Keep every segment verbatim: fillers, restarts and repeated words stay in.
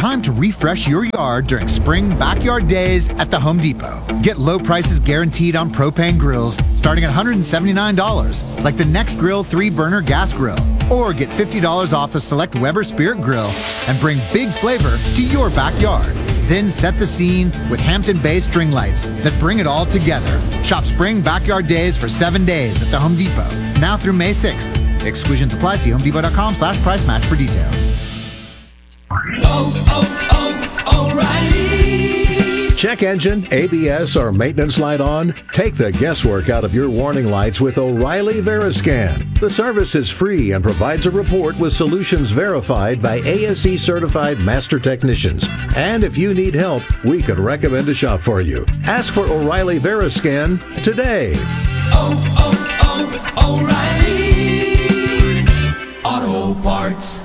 time to refresh your yard during spring backyard days at the Home Depot. Get low prices guaranteed on propane grills starting at one hundred seventy-nine dollars, like the NextGrill three burner gas grill. Or get fifty dollars off a select Weber Spirit Grill and bring big flavor to your backyard. Then set the scene with Hampton Bay string lights that bring it all together. Shop spring backyard days for seven days at the Home Depot, now through May sixth. Exclusions apply. See homedepot.com slash price match for details. Oh, oh, oh, O'Reilly. Check engine, A B S, or maintenance light on? Take the guesswork out of your warning lights with O'Reilly Veriscan. The service is free and provides a report with solutions verified by A S E certified master technicians. And if you need help, we could recommend a shop for you. Ask for O'Reilly Veriscan today. Oh, oh, oh, O'Reilly Auto Parts.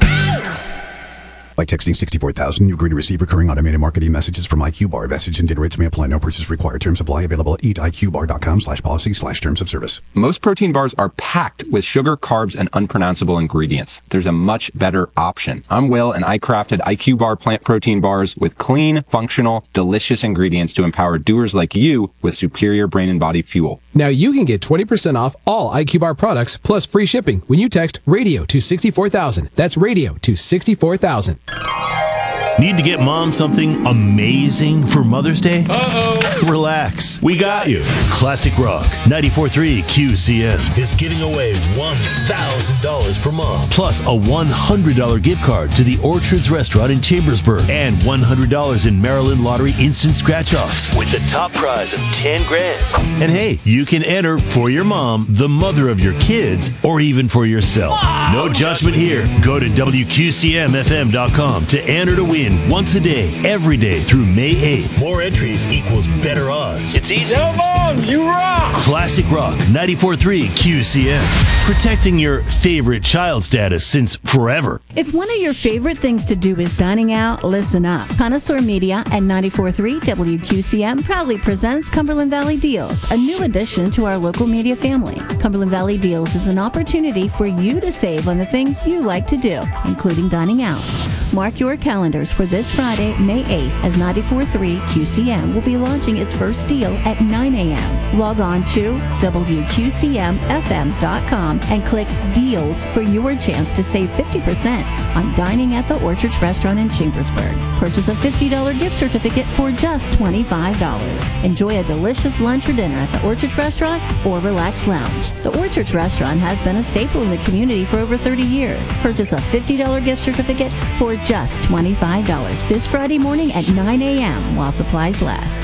By texting sixty-four thousand, you agree to receive recurring automated marketing messages from iQBar. Message and data rates may apply. No purchase required. Terms apply. Available at eat I Q bar dot com slash policy slash terms of service. Most protein bars are packed with sugar, carbs, and unpronounceable ingredients. There's a much better option. I'm Will, and I crafted iQBar plant protein bars with clean, functional, delicious ingredients to empower doers like you with superior brain and body fuel. Now you can get twenty percent off all iQBar products plus free shipping when you text radio to sixty-four thousand. That's radio to sixty-four thousand. Need to get mom something amazing for Mother's Day? Uh-oh. Relax. We got you. Classic Rock ninety-four point three Q C M is giving away one thousand dollars for mom, plus a one hundred dollars gift card to the Orchards Restaurant in Chambersburg, and one hundred dollars in Maryland Lottery instant scratch-offs with the top prize of ten grand. And hey, you can enter for your mom, the mother of your kids, or even for yourself. No judgment here. Go to W Q C M F M dot com to enter to win once a day, every day through May eighth. More entries equals better odds. It's easy. Come on, you rock! Classic Rock ninety-four point three Q C M. Protecting your favorite child status since forever. If one of your favorite things to do is dining out, listen up. Connoisseur Media and ninety-four point three W Q C M proudly presents Cumberland Valley Deals, a new addition to our local media family. Cumberland Valley Deals is an opportunity for you to save on the things you like to do, including dining out. Mark your calendars for this Friday, May eighth, as ninety-four point three Q C M will be launching its first deal at nine a.m. Log on to W Q C M F M dot com and click Deals for your chance to save fifty percent on dining at the Orchards Restaurant in Chambersburg. Purchase a fifty dollars gift certificate for just twenty-five dollars. Enjoy a delicious lunch or dinner at the Orchards Restaurant or Relax Lounge. The Orchards Restaurant has been a staple in the community for over thirty years. Purchase a fifty dollars gift certificate for just twenty-five dollars this Friday morning at nine a.m. while supplies last.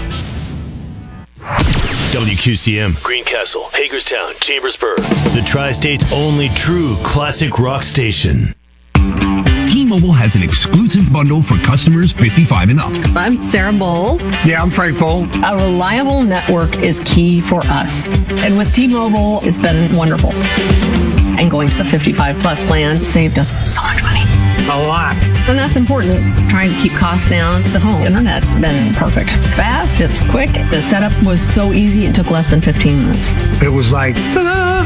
W Q C M, Greencastle, Hagerstown, Chambersburg. The Tri-State's only true classic rock station. T-Mobile has an exclusive bundle for customers fifty-five and up. I'm Sarah Bowl. Yeah, I'm Frank Bowl. A reliable network is key for us. And with T-Mobile, it's been wonderful. And going to the fifty-five plus plan saved us so much money. A lot. And that's important. Trying to keep costs down. The home internet's been perfect. It's fast, it's quick. The setup was so easy, it took less than fifteen minutes. It was like, ta-da!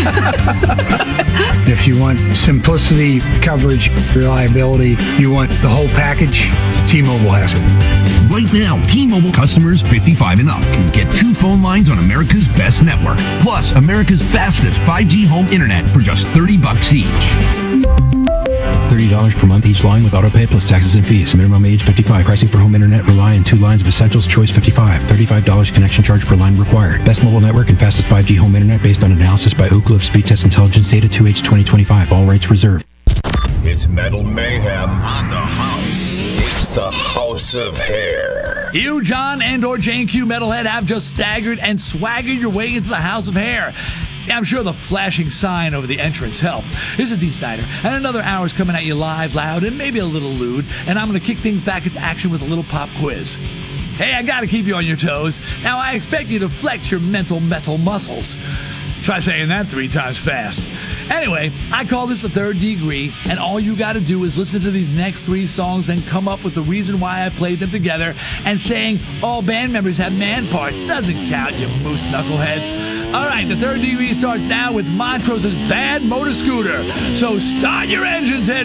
If you want simplicity, coverage, reliability, you want the whole package, T-Mobile has it. Right now, T-Mobile customers fifty-five and up can get two phone lines on America's best network, plus America's fastest five G home internet for just thirty bucks each. thirty dollars per month each line with autopay plus taxes and fees. Minimum age fifty-five. Pricing for home internet rely on two lines of Essentials Choice fifty-five. thirty-five dollars connection charge per line required. Best mobile network and fastest five G home internet based on analysis by Oak Cliff Speed Test Intelligence Data two H twenty twenty-five. All rights reserved. It's Metal Mayhem on the house. It's the House of Hair. You, John, and or Jane Q Metalhead have just staggered and swaggered your way into the House of Hair. Yeah, I'm sure the flashing sign over the entrance helped. This is Dee Snider, and another hour's coming at you live, loud, and maybe a little lewd, and I'm going to kick things back into action with a little pop quiz. Hey, I got to keep you on your toes. Now, I expect you to flex your mental metal muscles. Try saying that three times fast. Anyway, I call this the third degree, and all you got to do is listen to these next three songs and come up with the reason why I played them together, and saying all band members have man parts doesn't count, you moose knuckleheads. All right, the third degree starts now with Montrose's Bad Motor Scooter. So start your engines, head